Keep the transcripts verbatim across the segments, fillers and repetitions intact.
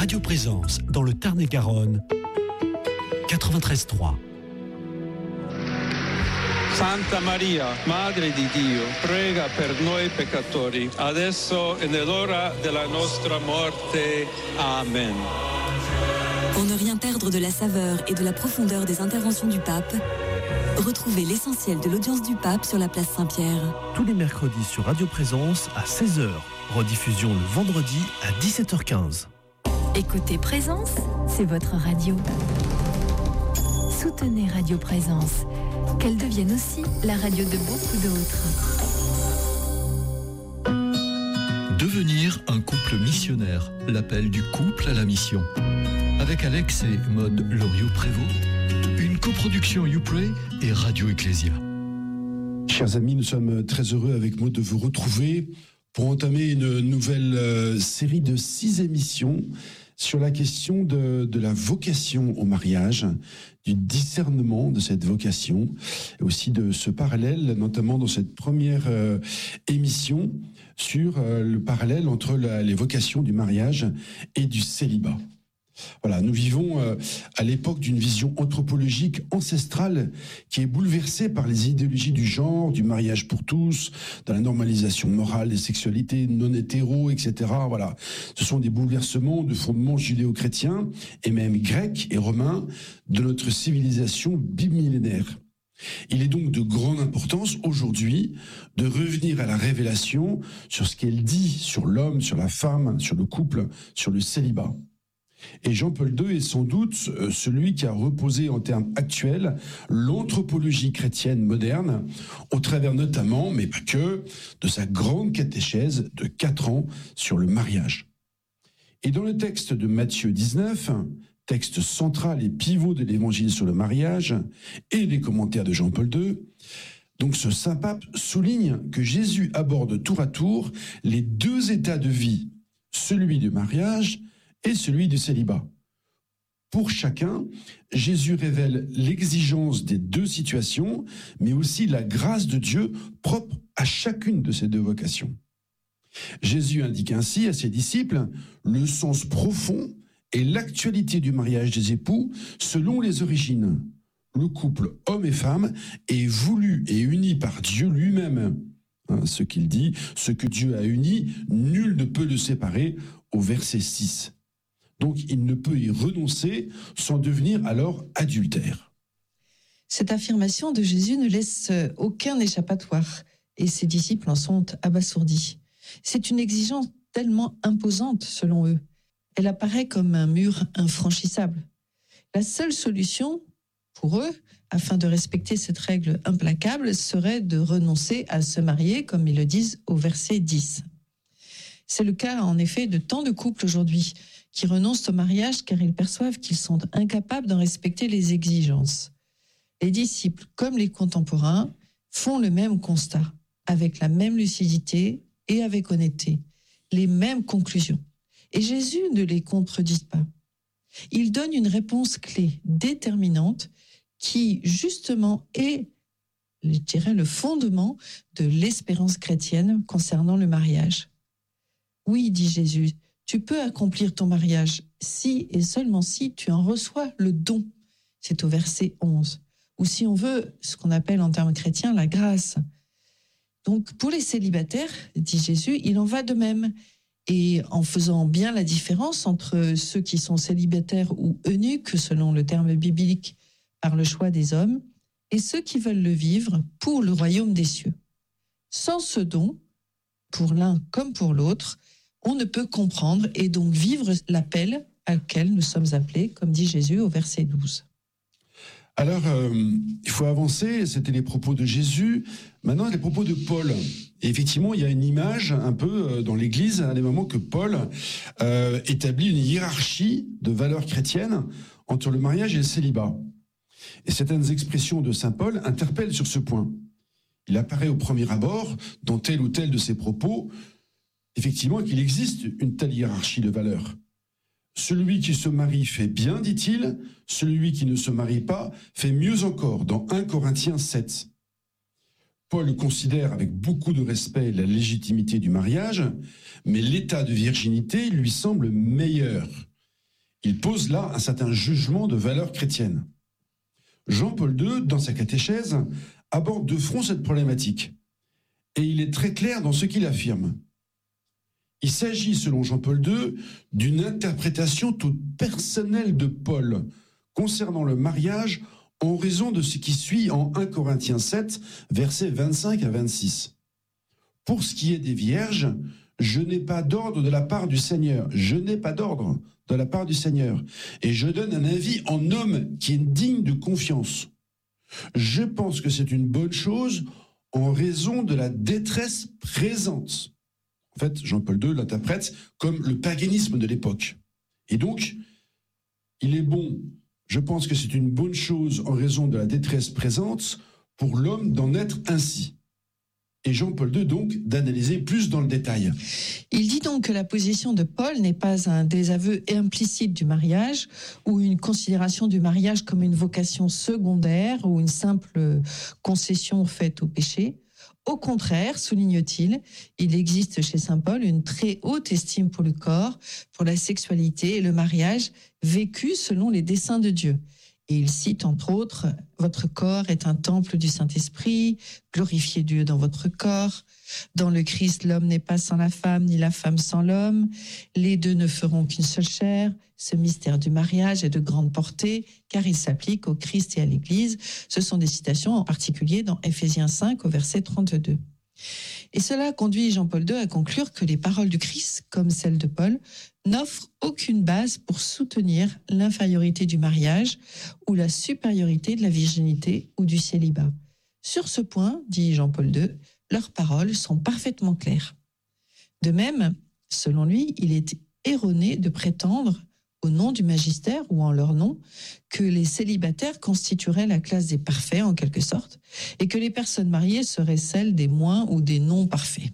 Radio Présence, dans le Tarn-et-Garonne, quatre-vingt-treize trois. Santa Maria, Madre di Dio, prega per noi peccatori, adesso e nell'ora della nostra morte. Amen. Pour ne rien perdre de la saveur et de la profondeur des interventions du pape, retrouvez l'essentiel de l'audience du pape sur la place Saint-Pierre. Tous les mercredis sur Radio Présence à seize heures. Rediffusion le vendredi à dix-sept heures quinze. Écoutez Présence, c'est votre radio. Soutenez Radio Présence, qu'elle devienne aussi la radio de beaucoup d'autres. Devenir un couple missionnaire, l'appel du couple à la mission. Avec Alex et Maude Loriot-Prévost, une coproduction YouPray et Radio Ecclésia. Chers amis, nous sommes très heureux avec Maude de vous retrouver pour entamer une nouvelle euh, série de six émissions sur la question de, de la vocation au mariage, du discernement de cette vocation, et aussi de ce parallèle, notamment dans cette première euh, émission, sur euh, le parallèle entre la, les vocations du mariage et du célibat. Voilà, nous vivons euh, à l'époque d'une vision anthropologique ancestrale qui est bouleversée par les idéologies du genre, du mariage pour tous, de la normalisation morale des sexualités non hétéro, et cetera. Voilà, ce sont des bouleversements de fondements judéo-chrétiens et même grecs et romains de notre civilisation bimillénaire. Il est donc de grande importance aujourd'hui de revenir à la révélation sur ce qu'elle dit sur l'homme, sur la femme, sur le couple, sur le célibat. Et Jean-Paul deux est sans doute celui qui a reposé en termes actuels l'anthropologie chrétienne moderne, au travers notamment, mais pas que, de sa grande catéchèse de quatre ans sur le mariage. Et dans le texte de Matthieu dix-neuf, texte central et pivot de l'évangile sur le mariage, et les commentaires de Jean-Paul deux, donc ce saint pape souligne que Jésus aborde tour à tour les deux états de vie, celui du mariage et celui du célibat. Pour chacun, Jésus révèle l'exigence des deux situations, mais aussi la grâce de Dieu propre à chacune de ces deux vocations. Jésus indique ainsi à ses disciples le sens profond et l'actualité du mariage des époux selon les origines. Le couple homme et femme est voulu et uni par Dieu lui-même. Hein, ce qu'il dit, ce que Dieu a uni, nul ne peut le séparer, au verset six. Donc, il ne peut y renoncer sans devenir alors adultère. Cette affirmation de Jésus ne laisse aucun échappatoire et ses disciples en sont abasourdis. C'est une exigence tellement imposante selon eux. Elle apparaît comme un mur infranchissable. La seule solution pour eux, afin de respecter cette règle implacable, serait de renoncer à se marier, comme ils le disent au verset dix. C'est le cas en effet de tant de couples aujourd'hui qui renoncent au mariage car ils perçoivent qu'ils sont incapables d'en respecter les exigences. Les disciples, comme les contemporains, font le même constat, avec la même lucidité et avec honnêteté, les mêmes conclusions. Et Jésus ne les contredit pas. Il donne une réponse clé, déterminante, qui justement est, je dirais, le fondement de l'espérance chrétienne concernant le mariage. Oui, dit Jésus, tu peux accomplir ton mariage si et seulement si tu en reçois le don. C'est au verset onze. Ou si on veut, ce qu'on appelle en termes chrétiens, la grâce. Donc, pour les célibataires, dit Jésus, il en va de même. Et en faisant bien la différence entre ceux qui sont célibataires ou eunuques, selon le terme biblique, par le choix des hommes, et ceux qui veulent le vivre pour le royaume des cieux. Sans ce don, pour l'un comme pour l'autre, on ne peut comprendre et donc vivre l'appel auquel nous sommes appelés, comme dit Jésus au verset douze. Alors, euh, il faut avancer, c'était les propos de Jésus, maintenant les propos de Paul. Et effectivement, il y a une image un peu dans l'Église, à des moments que Paul euh, établit une hiérarchie de valeurs chrétiennes entre le mariage et le célibat. Et certaines expressions de saint Paul interpellent sur ce point. Il apparaît au premier abord, dans tel ou tel de ses propos, effectivement qu'il existe une telle hiérarchie de valeurs. Celui qui se marie fait bien, dit-il, celui qui ne se marie pas fait mieux encore, dans un Corinthiens sept. Paul considère avec beaucoup de respect la légitimité du mariage, mais l'état de virginité lui semble meilleur. Il pose là un certain jugement de valeur chrétienne. Jean-Paul deux, dans sa catéchèse, aborde de front cette problématique. Et il est très clair dans ce qu'il affirme. Il s'agit, selon Jean-Paul deux, d'une interprétation toute personnelle de Paul concernant le mariage en raison de ce qui suit en premier Corinthiens sept, versets vingt-cinq à vingt-six. Pour ce qui est des vierges, je n'ai pas d'ordre de la part du Seigneur. Je n'ai pas d'ordre de la part du Seigneur. Et je donne un avis en homme qui est digne de confiance. Je pense que c'est une bonne chose en raison de la détresse présente. En fait, Jean-Paul deux l'interprète comme le paganisme de l'époque. Et donc, il est bon, je pense que c'est une bonne chose en raison de la détresse présente pour l'homme d'en être ainsi. Et Jean-Paul deux, donc, d'analyser plus dans le détail. Il dit donc que la position de Paul n'est pas un désaveu implicite du mariage ou une considération du mariage comme une vocation secondaire ou une simple concession faite au péché. Au contraire, souligne-t-il, il existe chez saint Paul une très haute estime pour le corps, pour la sexualité et le mariage vécu selon les desseins de Dieu. Et il cite entre autres « Votre corps est un temple du Saint-Esprit, glorifiez Dieu dans votre corps. Dans le Christ, l'homme n'est pas sans la femme, ni la femme sans l'homme. Les deux ne feront qu'une seule chair. Ce mystère du mariage est de grande portée, car il s'applique au Christ et à l'Église. » Ce sont des citations en particulier dans Éphésiens cinq au verset trente-deux. Et cela conduit Jean-Paul deux à conclure que les paroles du Christ, comme celles de Paul, n'offrent aucune base pour soutenir l'infériorité du mariage ou la supériorité de la virginité ou du célibat. Sur ce point, dit Jean-Paul deux, leurs paroles sont parfaitement claires. De même, selon lui, il est erroné de prétendre, au nom du magistère ou en leur nom, que les célibataires constitueraient la classe des parfaits en quelque sorte, et que les personnes mariées seraient celles des moins ou des non parfaits.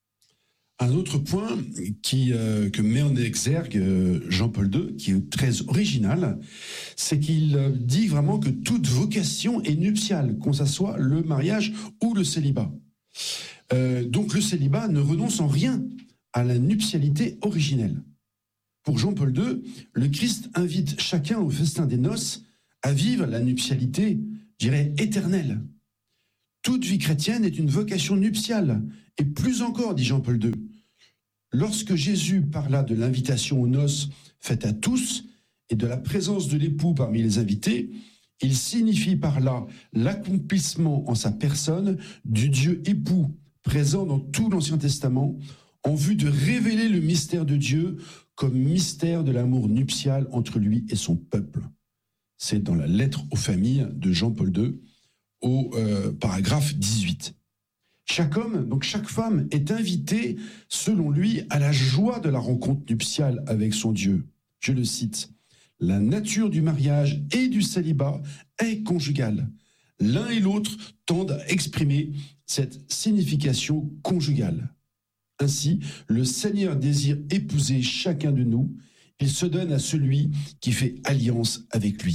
Un autre point qui, euh, que met en exergue euh, Jean-Paul deux, qui est très original, c'est qu'il euh, dit vraiment que toute vocation est nuptiale, qu'on soit le mariage ou le célibat. Euh, donc le célibat ne renonce en rien à la nuptialité originelle. Pour Jean-Paul deux, le Christ invite chacun au festin des noces à vivre la nuptialité, je dirais, éternelle. Toute vie chrétienne est une vocation nuptiale, et plus encore, dit Jean-Paul deux. Lorsque Jésus parla de l'invitation aux noces faite à tous et de la présence de l'époux parmi les invités, il signifie par là l'accomplissement en sa personne du Dieu époux présent dans tout l'Ancien Testament en vue de révéler le mystère de Dieu comme mystère de l'amour nuptial entre lui et son peuple. C'est dans la lettre aux familles de Jean-Paul deux, au euh, paragraphe dix-huit. Chaque homme, donc chaque femme, est invité, selon lui, à la joie de la rencontre nuptiale avec son Dieu. Je le cite, « La nature du mariage et du célibat est conjugale. L'un et l'autre tendent à exprimer cette signification conjugale. Ainsi, le Seigneur désire épouser chacun de nous. Il se donne à celui qui fait alliance avec lui. »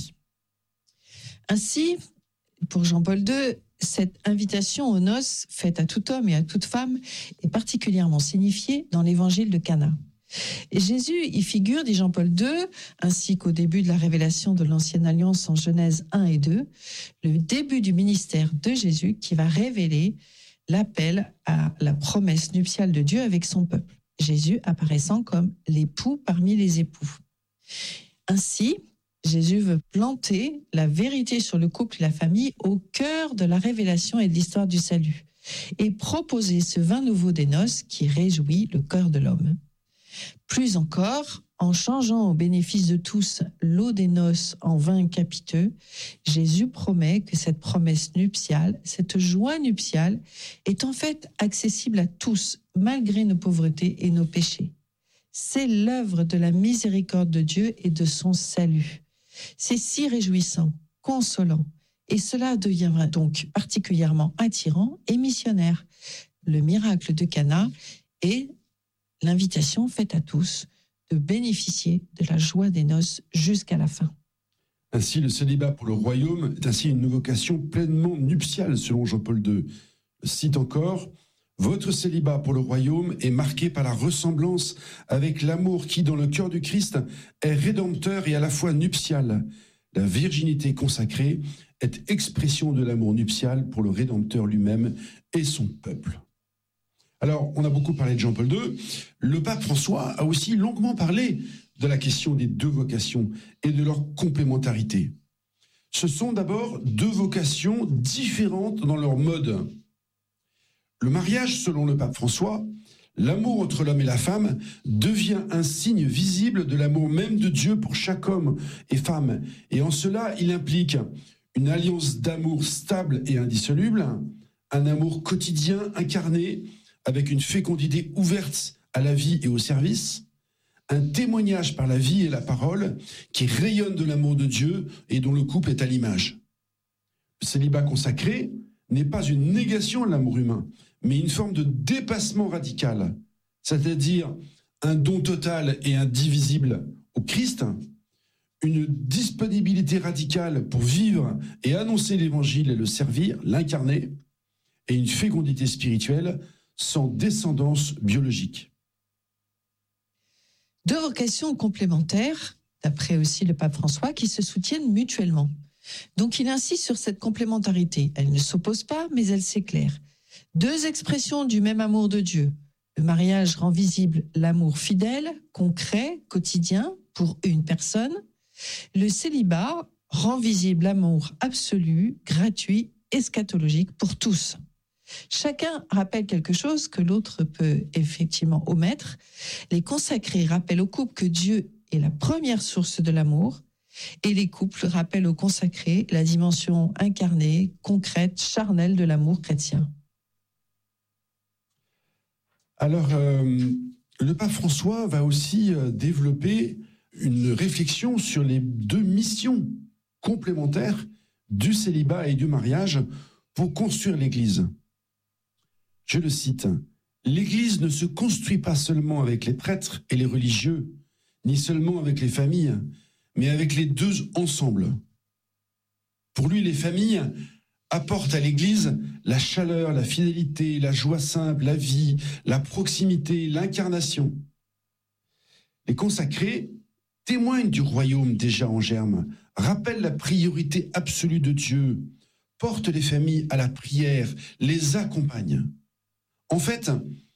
Ainsi, pour Jean-Paul deux, cette invitation aux noces faite à tout homme et à toute femme est particulièrement signifiée dans l'évangile de Cana. Et Jésus y figure, dit Jean-Paul deux, ainsi qu'au début de la révélation de l'Ancienne Alliance en Genèse un et deux, le début du ministère de Jésus qui va révéler l'appel à la promesse nuptiale de Dieu avec son peuple. Jésus apparaissant comme l'époux parmi les époux. Ainsi, Jésus veut planter la vérité sur le couple et la famille au cœur de la révélation et de l'histoire du salut et proposer ce vin nouveau des noces qui réjouit le cœur de l'homme. Plus encore, en changeant au bénéfice de tous l'eau des noces en vin capiteux, Jésus promet que cette promesse nuptiale, cette joie nuptiale, est en fait accessible à tous, malgré nos pauvretés et nos péchés. C'est l'œuvre de la miséricorde de Dieu et de son salut. C'est si réjouissant, consolant, et cela devient donc particulièrement attirant et missionnaire. Le miracle de Cana est l'invitation faite à tous de bénéficier de la joie des noces jusqu'à la fin. Ainsi, le célibat pour le royaume est ainsi une vocation pleinement nuptiale, selon Jean-Paul deux. Cite encore, Votre célibat pour le royaume est marqué par la ressemblance avec l'amour qui, dans le cœur du Christ, est rédempteur et à la fois nuptial. La virginité consacrée est expression de l'amour nuptial pour le Rédempteur lui-même et son peuple. Alors, on a beaucoup parlé de Jean-Paul deux. Le pape François a aussi longuement parlé de la question des deux vocations et de leur complémentarité. Ce sont d'abord deux vocations différentes dans leur mode. Le mariage, selon le pape François, l'amour entre l'homme et la femme devient un signe visible de l'amour même de Dieu pour chaque homme et femme. Et en cela, il implique une alliance d'amour stable et indissoluble, un amour quotidien incarné avec une fécondité ouverte à la vie et au service, un témoignage par la vie et la parole qui rayonne de l'amour de Dieu et dont le couple est à l'image. Le célibat consacré n'est pas une négation de l'amour humain, mais une forme de dépassement radical, c'est-à-dire un don total et indivisible au Christ, une disponibilité radicale pour vivre et annoncer l'Évangile et le servir, l'incarner, et une fécondité spirituelle sans descendance biologique. Deux vocations complémentaires, d'après aussi le pape François, qui se soutiennent mutuellement. Donc il insiste sur cette complémentarité. Elle ne s'oppose pas, mais elle s'éclaire. Deux expressions du même amour de Dieu. Le mariage rend visible l'amour fidèle, concret, quotidien pour une personne. Le célibat rend visible l'amour absolu, gratuit, eschatologique pour tous. Chacun rappelle quelque chose que l'autre peut effectivement omettre. Les consacrés rappellent au couple que Dieu est la première source de l'amour et les couples rappellent aux consacrés la dimension incarnée, concrète, charnelle de l'amour chrétien. Alors, euh, le pape François va aussi euh, développer une réflexion sur les deux missions complémentaires du célibat et du mariage pour construire l'Église. Je le cite, « L'Église ne se construit pas seulement avec les prêtres et les religieux, ni seulement avec les familles, mais avec les deux ensemble. Pour lui, les familles apportent à l'Église la chaleur, la fidélité, la joie simple, la vie, la proximité, l'incarnation. Les consacrés témoignent du royaume déjà en germe, rappellent la priorité absolue de Dieu, portent les familles à la prière, les accompagnent. En fait,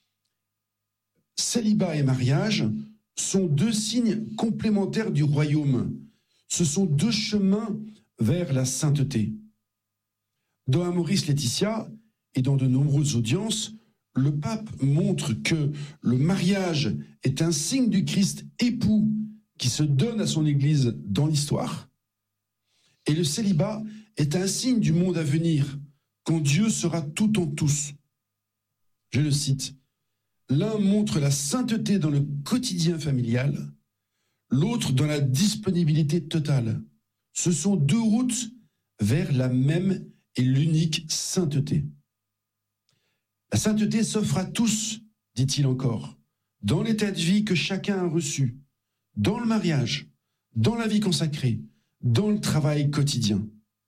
célibat et mariage sont deux signes complémentaires du royaume. Ce sont deux chemins vers la sainteté. Dans Amoris Laetitia et dans de nombreuses audiences, le pape montre que le mariage est un signe du Christ époux qui se donne à son Église dans l'histoire, et le célibat est un signe du monde à venir, quand Dieu sera tout en tous. Je le cite, « L'un montre la sainteté dans le quotidien familial, l'autre dans la disponibilité totale. Ce sont deux routes vers la même et l'unique sainteté. La sainteté s'offre à tous, dit-il encore, dans l'état de vie que chacun a reçu, dans le mariage, dans la vie consacrée, dans le travail quotidien. »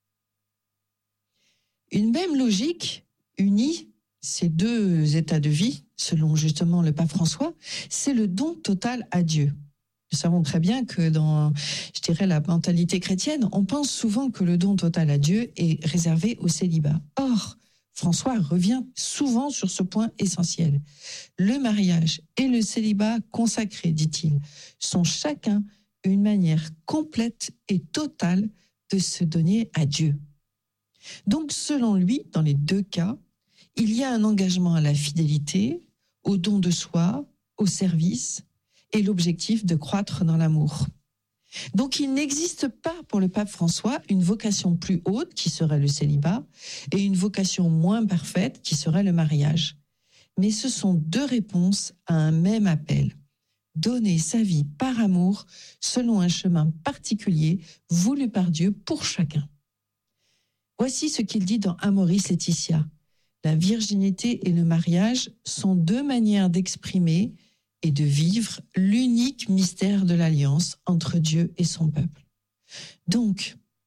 Une même logique unit ces deux états de vie, selon justement le pape François, c'est le don total à Dieu. Nous savons très bien que dans, je dirais, la mentalité chrétienne, on pense souvent que le don total à Dieu est réservé au célibat. Or, François revient souvent sur ce point essentiel. Le mariage et le célibat consacré, dit-il, sont chacun une manière complète et totale de se donner à Dieu. Donc, selon lui, dans les deux cas, il y a un engagement à la fidélité, au don de soi, au service, et l'objectif de croître dans l'amour. Donc il n'existe pas pour le pape François une vocation plus haute qui serait le célibat et une vocation moins parfaite qui serait le mariage. Mais ce sont deux réponses à un même appel. Donner sa vie par amour selon un chemin particulier voulu par Dieu pour chacun. Voici ce qu'il dit dans Amoris Laetitia. La virginité et le mariage sont deux manières d'exprimer et de vivre l'unique mystère de l'alliance entre Dieu et son peuple. Donc,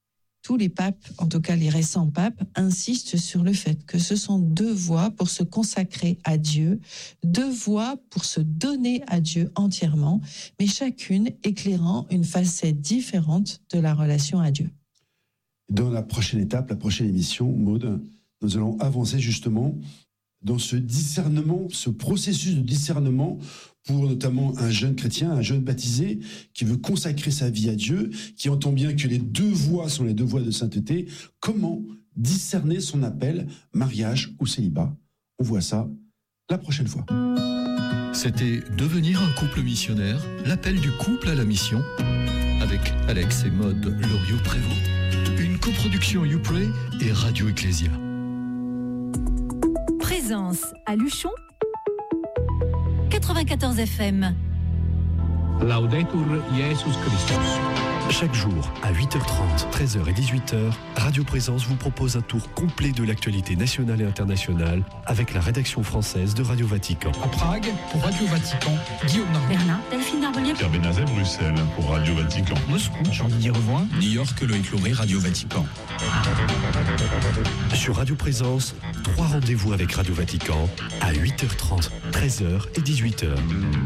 tous les papes, en tout cas les récents papes, insistent sur le fait que ce sont deux voies pour se consacrer à Dieu, deux voies pour se donner à Dieu entièrement, mais chacune éclairant une facette différente de la relation à Dieu. Dans la prochaine étape, la prochaine émission, Maud, nous allons avancer justement dans ce discernement, ce processus de discernement pour notamment un jeune chrétien, un jeune baptisé qui veut consacrer sa vie à Dieu, qui entend bien que les deux voies sont les deux voies de sainteté. Comment discerner son appel, mariage ou célibat? On voit ça la prochaine fois. C'était Devenir un couple missionnaire, l'appel du couple à la mission, avec Alex et Maud Loriot-Prévost. Une coproduction YouPray et Radio Ecclésia. Présence à Luchon, quatre-vingt-quatorze F M. Laudetur Jesus Christus. Chaque jour, à huit heures trente, treize heures et dix-huit heures, Radio Présence vous propose un tour complet de l'actualité nationale et internationale avec la rédaction française de Radio Vatican. À Prague, pour Radio Vatican, Guillaume Narbonne. Berlin, Delphine Narbonnier. Pierre Benazet, Bruxelles, pour Radio Vatican. Moscou, Jean-Didier Revoin. New York, Loïc Lauré, Radio Vatican. Sur Radio Présence, trois rendez-vous avec Radio Vatican à huit heures trente, treize heures et dix-huit heures.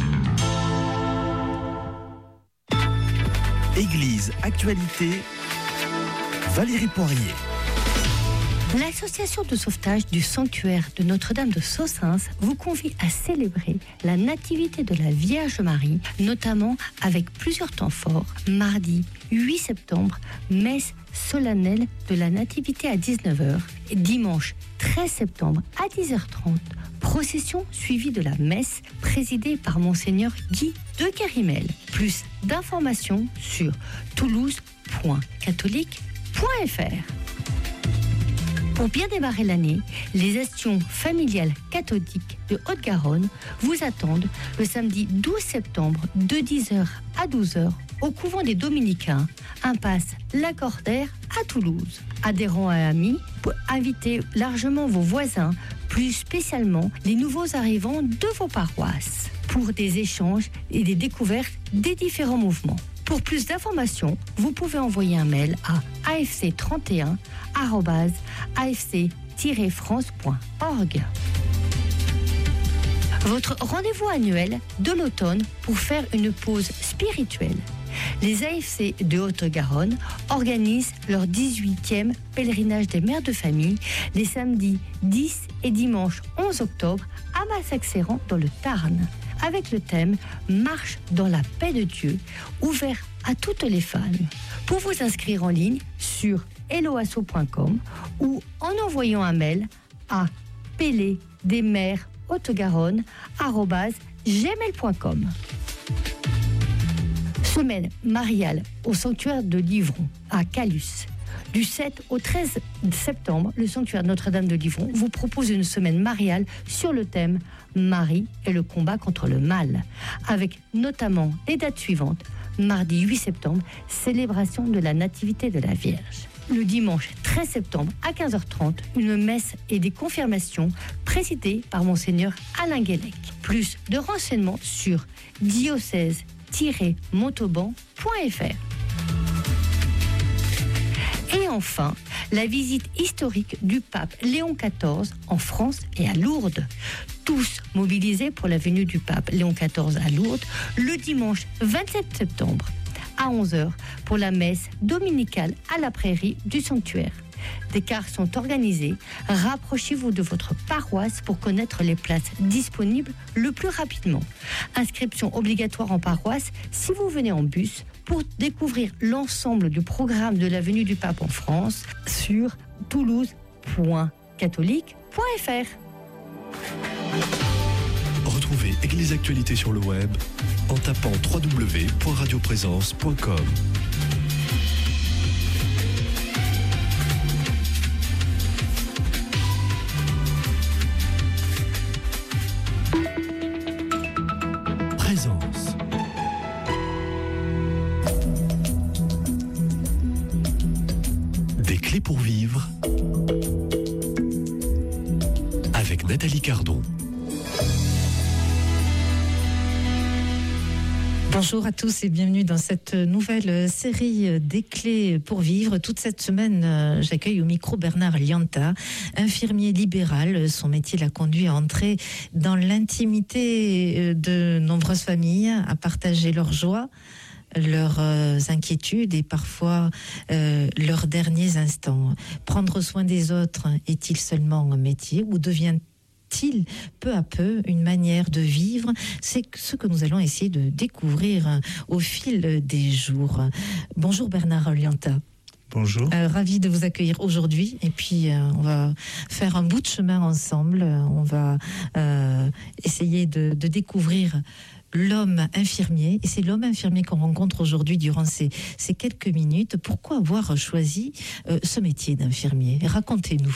Église, actualité, Valérie Poirier. L'association de sauvetage du sanctuaire de Notre-Dame de Sossins vous convie à célébrer la nativité de la Vierge Marie, notamment avec plusieurs temps forts. Mardi huit septembre, messe solennelle de la nativité à dix-neuf heures. Et dimanche treize septembre à dix heures trente, procession suivie de la messe présidée par Monseigneur Guy de Kérimel. Plus d'informations sur toulouse point catholique point f r. Pour bien démarrer l'année, les actions familiales catholiques de Haute-Garonne vous attendent le samedi douze septembre de dix heures à douze heures au couvent des Dominicains, impasse Lacordaire à Toulouse. Adhérents et amis, invitez largement vos voisins, plus spécialement les nouveaux arrivants de vos paroisses, pour des échanges et des découvertes des différents mouvements. Pour plus d'informations, vous pouvez envoyer un mail à a f c trente et un arobase a f c tiret france point org. Votre rendez-vous annuel de l'automne pour faire une pause spirituelle. Les A F C de Haute-Garonne organisent leur dix-huitième pèlerinage des mères de famille les samedis dix et dimanche onze octobre à Massac-Séran dans le Tarn, avec le thème « Marche dans la paix de Dieu », ouvert à toutes les femmes. Pour vous inscrire en ligne sur helloasso point com ou en envoyant un mail à pélé des mères haute-garonne arobase gmail point com. Semaine mariale au sanctuaire de Livron à Calus. Du sept au treize septembre, le sanctuaire Notre-Dame de Livron vous propose une semaine mariale sur le thème Marie et le combat contre le mal, avec notamment les dates suivantes. Mardi huit septembre, célébration de la Nativité de la Vierge. Le dimanche treize septembre à quinze heures trente, une messe et des confirmations présidées par Monseigneur Alain Guélec. Plus de renseignements sur diocèse tiret montauban point f r. Et enfin, la visite historique du pape Léon quatorze en France et à Lourdes. Tous mobilisés pour la venue du pape Léon quatorze à Lourdes le dimanche vingt-sept septembre à onze heures pour la messe dominicale à la prairie du sanctuaire. Des cars sont organisés. Rapprochez-vous de votre paroisse pour connaître les places disponibles le plus rapidement. Inscription obligatoire en paroisse si vous venez en bus pour découvrir l'ensemble du programme de la venue du pape en France sur toulouse point catholique point f r. Retrouvez Église Actualité sur le web en tapant w w w point radio présence point com. Présence. Des clés pour vivre avec Nathalie Cardon. Bonjour à tous et bienvenue dans cette nouvelle série des clés pour vivre. Toute cette semaine, j'accueille au micro Bernard Lianta, infirmier libéral. Son métier l'a conduit à entrer dans l'intimité de nombreuses familles, à partager leurs joies, leurs inquiétudes et parfois euh, leurs derniers instants. Prendre soin des autres est-il seulement un métier ou devient il peu à peu une manière de vivre? C'est ce que nous allons essayer de découvrir au fil des jours. Bonjour Bernard Lianta. Bonjour. Euh, ravi de vous accueillir aujourd'hui et puis euh, on va faire un bout de chemin ensemble. On va euh, essayer de, de découvrir l'homme infirmier, et c'est l'homme infirmier qu'on rencontre aujourd'hui durant ces, ces quelques minutes. Pourquoi avoir choisi euh, ce métier d'infirmier? Racontez-nous.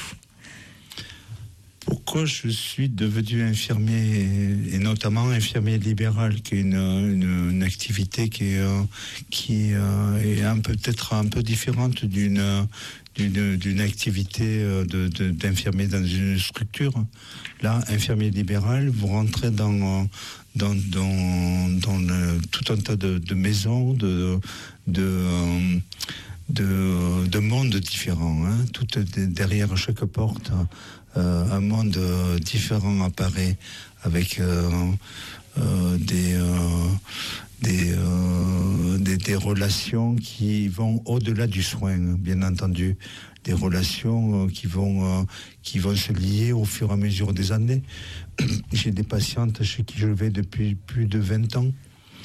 Pourquoi je suis devenu infirmier, et notamment infirmier libéral, qui est une, une, une activité qui est, euh, qui euh, est un peu, peut-être un peu différente d'une, d'une, d'une activité de, de, d'infirmier dans une structure. Là, infirmier libéral, vous rentrez dans, dans, dans, dans le, tout un tas de, de maisons, de... de De, de mondes différents, hein. Tout derrière chaque porte, euh, un monde différent apparaît avec euh, euh, des, euh, des, euh, des, des relations qui vont au-delà du soin, bien entendu, des relations qui vont, euh, qui vont se lier au fur et à mesure des années. J'ai des patientes chez qui je vais depuis plus de vingt ans,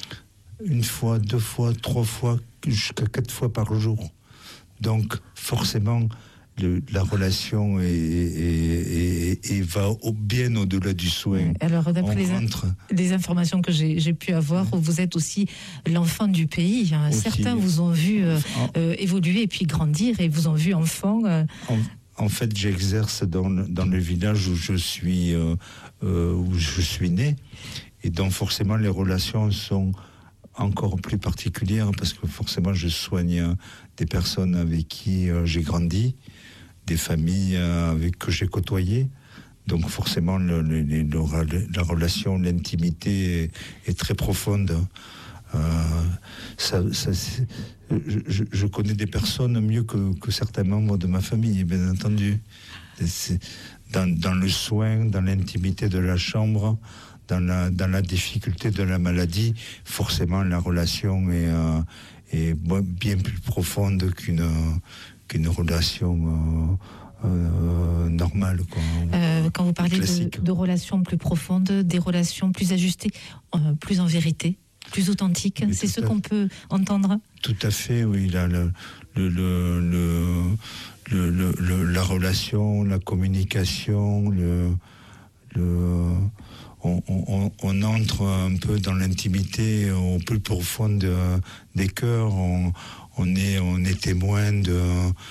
une fois, deux fois, trois fois, jusqu'à quatre fois par jour. Donc, forcément, le, la relation est, est, est, est, va au, bien au-delà du soin. Alors, d'après les, les informations que j'ai, j'ai pu avoir, ouais. Vous êtes aussi l'enfant du pays. Hein. Certains vous ont vu euh, euh, évoluer et puis grandir, et vous ont vu enfant. Euh... En, en fait, j'exerce dans le, dans le village où je suis, euh, euh, où je suis né, et donc forcément, les relations sont encore plus particulière, parce que forcément je soigne des personnes avec qui euh, j'ai grandi, des familles euh, avec que j'ai côtoyé. Donc forcément le, le, le, la relation, l'intimité est, est très profonde. Euh, ça, ça, je, je connais des personnes mieux que, que certains membres de ma famille, bien entendu. C'est dans, dans le soin, dans l'intimité de la chambre, Dans la, dans la difficulté de la maladie, forcément la relation est, euh, est bien plus profonde qu'une, qu'une relation euh, euh, normale. Quoi, euh, quand vous parlez de, de relations plus profondes, des relations plus ajustées, euh, plus en vérité, plus authentiques, oui, c'est ce qu'on peut entendre? Tout à fait, oui. Là, le, le, le, le, le, le, la relation, la communication, le... le On, on, on entre un peu dans l'intimité au plus profond de, des cœurs. On, on, est, on est témoin de,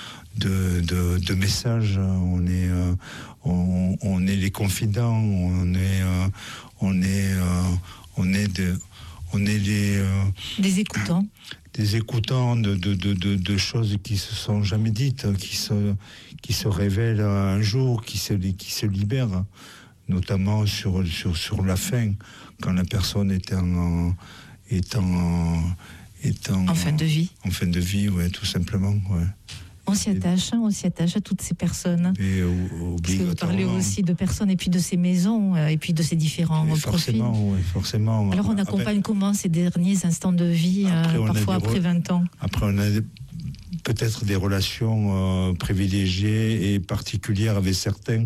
de, de, de messages. On est, on, on est les confidents. On est, on est, on est, de, on est les des écoutants. Des écoutants de, de, de, de, de choses qui se sont jamais dites, qui se, qui se révèlent un jour, qui se, qui se libèrent. Notamment sur, sur, sur la fin, quand la personne est en, est en, est en, en fin de vie. En fin de vie, ouais, tout simplement. Ouais. On s'y attache, on s'y attache à toutes ces personnes. Et Parce que vous parlez aussi de personnes et puis de ces maisons et puis de ces différents et profils. Forcément, oui, forcément. Alors on accompagne avec... comment ces derniers instants de vie, après, euh, parfois après re... vingt ans? Après on a des... peut-être des relations euh, privilégiées et particulières avec certains.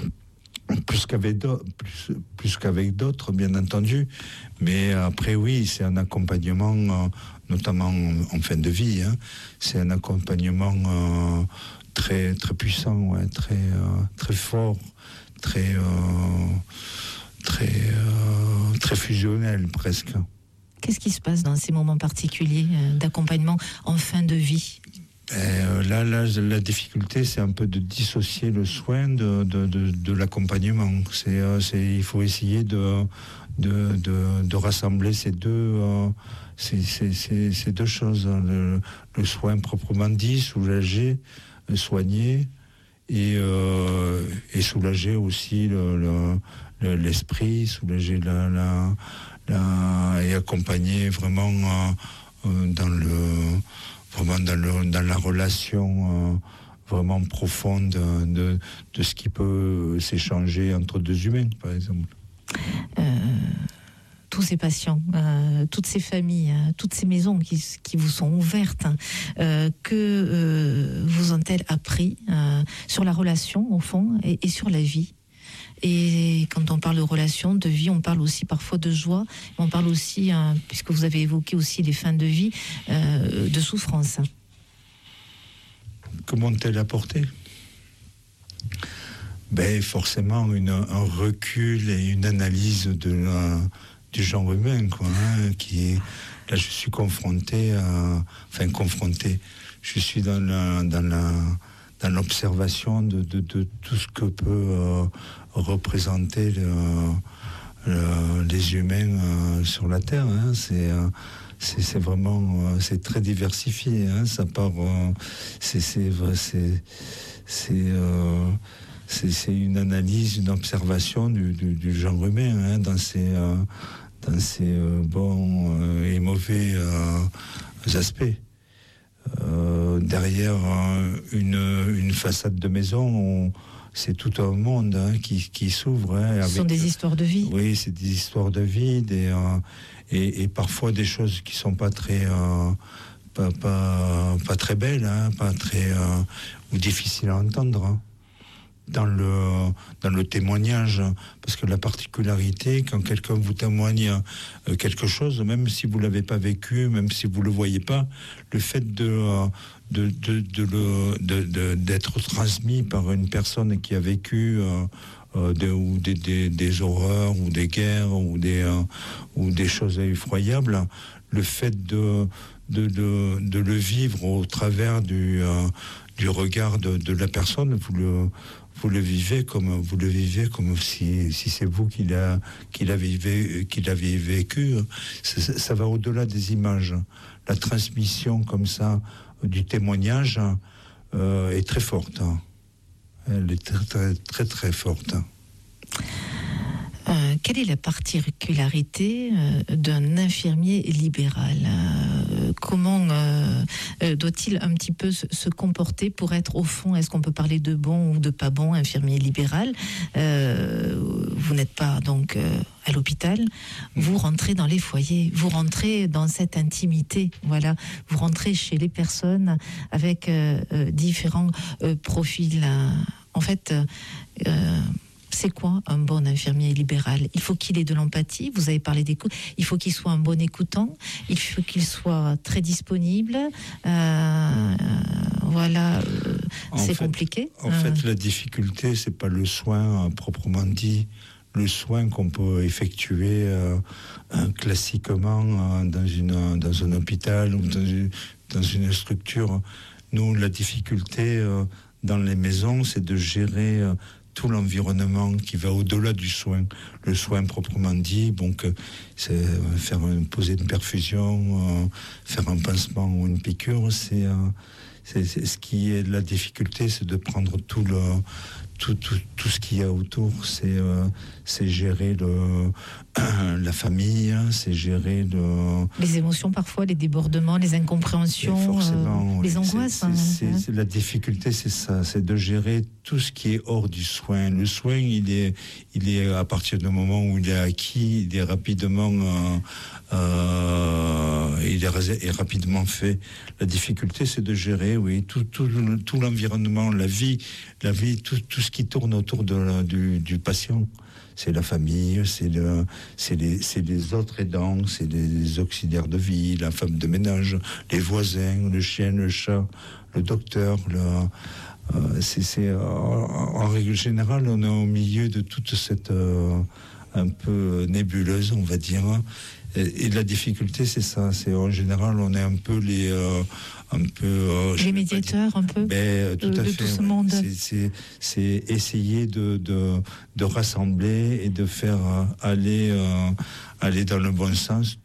Plus qu'avec, d'autres, plus, plus qu'avec d'autres, bien entendu. Mais après, oui, c'est un accompagnement, euh, notamment en, en fin de vie. Hein. C'est un accompagnement euh, très, très puissant, ouais, très, euh, très fort, très, euh, très, euh, très fusionnel presque. Qu'est-ce qui se passe dans ces moments particuliers euh, d'accompagnement en fin de vie ? Euh, là, là, la difficulté, c'est un peu de dissocier le soin de, de, de, de l'accompagnement. C'est, euh, c'est, il faut essayer de, de, de, de rassembler ces deux, euh, ces, ces, ces, ces deux choses. Le, le soin proprement dit, soulager, soigner, et, euh, et soulager aussi le, le, le, l'esprit, soulager la, la, la, et accompagner vraiment euh, dans le vraiment dans le dans la relation euh, vraiment profonde de, de ce qui peut s'échanger entre deux humains, par exemple. Euh, tous ces patients, euh, toutes ces familles, euh, toutes ces maisons qui, qui vous sont ouvertes, euh, que euh, vous ont-elles appris euh, sur la relation, au fond, et, et sur la vie? Et quand on parle de relation, de vie, on parle aussi parfois de joie, on parle aussi, euh, puisque vous avez évoqué aussi les fins de vie, euh, de souffrance. Comment t'elle apporté? Ben forcément une, un recul et une analyse de la, du genre humain, quoi. Hein, qui là, je suis confronté à, enfin confronté. Je suis dans la, dans la, dans l'observation de, de, de tout ce que peut euh, représenter le, le, les humains euh, sur la Terre. Hein. C'est euh, C'est, c'est vraiment, euh, c'est très diversifié. Hein, ça part, euh, c'est, c'est, c'est, c'est, euh, c'est, c'est une analyse, une observation du, du, du genre humain hein, dans ses, euh, dans ses euh, bons euh, et mauvais euh, aspects. Euh, derrière euh, une, une façade de maison, on, c'est tout un monde hein, qui, qui s'ouvre. Hein, Ce avec, sont des histoires de vie. Oui, c'est des histoires de vie, des, euh, et, et parfois des choses qui sont pas très, euh, pas, pas, pas très belles, hein, pas très euh, ou difficiles à entendre. Hein, dans le dans le témoignage, parce que la particularité, quand quelqu'un vous témoigne quelque chose, même si vous l'avez pas vécu, même si vous le voyez pas, le fait de de de, de le de, de, d'être transmis par une personne qui a vécu euh, euh, de, ou des, des, des horreurs ou des guerres ou des euh, ou des choses effroyables, le fait de de de, de le vivre au travers du euh, du regard de, de la personne, vous le vous le vivez comme vous le vivez comme si, si c'est vous qui l'a qui l'avez qui l'avez vécu. Ça, ça va au-delà des images. La transmission comme ça du témoignage euh, est très forte. Elle est très très très, très forte. Euh, quelle est la particularité euh, d'un infirmier libéral? euh, Comment euh, euh, doit-il un petit peu se, se comporter pour être au fond, est-ce qu'on peut parler de bon ou de pas bon infirmier libéral? euh, Vous n'êtes pas donc euh, à l'hôpital, vous rentrez dans les foyers, vous rentrez dans cette intimité, voilà, vous rentrez chez les personnes avec euh, euh, différents euh, profils. Euh, en fait, euh, c'est quoi un bon infirmier libéral? Il faut qu'il ait de l'empathie, vous avez parlé d'écoute, il faut qu'il soit un bon écoutant, il faut qu'il soit très disponible, euh, voilà, euh, c'est fait, compliqué. En euh... fait, la difficulté, c'est pas le soin euh, proprement dit, le soin qu'on peut effectuer euh, euh, classiquement euh, dans, une, dans un hôpital ou dans une, dans une structure. Nous, la difficulté euh, dans les maisons, c'est de gérer euh, tout l'environnement qui va au-delà du soin. Le soin proprement dit, donc c'est faire une, poser une perfusion, euh, faire un pansement ou une piqûre, c'est, euh, c'est, c'est ce qui est la difficulté, c'est de prendre tout le tout tout tout ce qu'il y a autour. C'est euh, c'est gérer le la famille, c'est gérer le les émotions parfois, les débordements, les incompréhensions, euh, les angoisses. C'est, c'est, c'est, c'est la difficulté, c'est ça, c'est de gérer tout ce qui est hors du soin. Le soin, il est, il est à partir du moment où il est acquis, il est rapidement, euh, euh, il est, est rapidement fait. La difficulté, c'est de gérer, oui, tout, tout, tout l'environnement, la vie, la vie, tout, tout ce qui tourne autour de, du, du patient. C'est la famille, c'est, le, c'est, les, c'est les autres aidants, c'est les auxiliaires de vie, la femme de ménage, les voisins, le chien, le chat, le docteur. Le, euh, c'est, c'est, en, en règle générale, on est au milieu de toute cette euh, un peu nébuleuse, on va dire. Et, et la difficulté, c'est ça. C'est en général, on est un peu les... Euh, un peu euh, les médiateurs un peu ben, tout de, à de fait, tout ce ouais. monde. C'est, c'est, c'est essayer de, de, de rassembler et de faire aller, euh, aller dans le bon sens tout,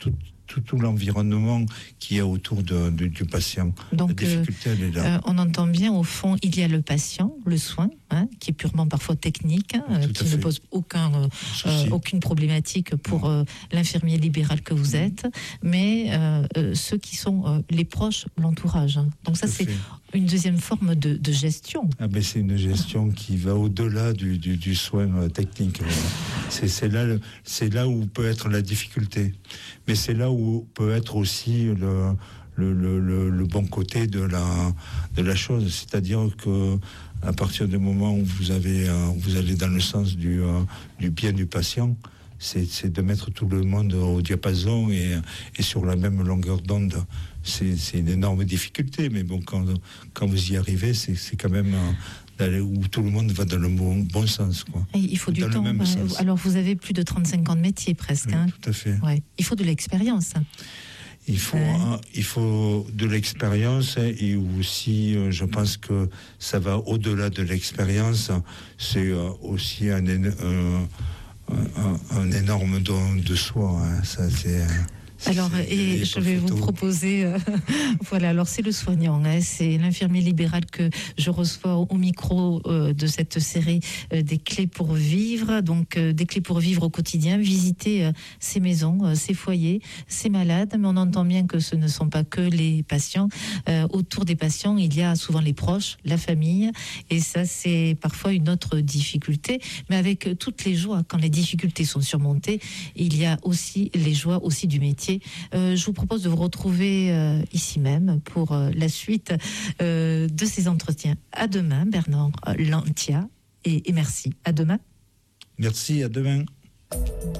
tout, tout l'environnement qu'il y a autour de, de, du patient. Donc, la difficulté, elle est là. Euh, on entend bien, au fond, il y a le patient, le soin, hein, qui est purement parfois technique, hein, euh, qui ne pose aucun, euh, euh, aucune problématique pour euh, l'infirmier libéral que vous êtes, mais euh, euh, ceux qui sont euh, les proches, l'entourage. Hein. Donc ça, c'est une deuxième forme de, de gestion. Ah ben c'est une gestion qui va au-delà du, du, du soin euh, technique. C'est, c'est, là, c'est là où peut être la difficulté. Mais c'est là où peut être aussi le, le, le, le, le bon côté de la, de la chose. C'est-à-dire que à partir du moment où vous, avez, euh, vous allez dans le sens du, euh, du bien du patient, c'est, c'est de mettre tout le monde au diapason et, et sur la même longueur d'onde. C'est, c'est une énorme difficulté, mais bon, quand, quand vous y arrivez, c'est, c'est quand même... Euh, d'aller où tout le monde va dans le bon, bon sens, quoi. Et il faut du dans temps. Bah, alors vous avez plus de trente-cinq ans de métier presque. Oui, hein. Tout à fait. Ouais. Il faut de l'expérience. Il faut, euh... il faut de l'expérience et aussi, euh, je pense que ça va au-delà de l'expérience. C'est euh, aussi un, un, un, un énorme don de soi. Hein. Ça, c'est... Alors, et je vais vous proposer, euh, voilà, alors c'est le soignant, hein, c'est l'infirmier libéral que je reçois au, au micro euh, de cette série euh, des clés pour vivre, donc euh, des clés pour vivre au quotidien, visiter euh, ces maisons, euh, ces foyers, ces malades, mais on entend bien que ce ne sont pas que les patients. Euh, autour des patients, il y a souvent les proches, la famille, et ça c'est parfois une autre difficulté, mais avec toutes les joies, quand les difficultés sont surmontées, il y a aussi les joies aussi du métier. Euh, je vous propose de vous retrouver euh, ici même pour euh, la suite euh, de ces entretiens. À demain, Bernard Lantia, et, et merci. À demain. Merci, à demain.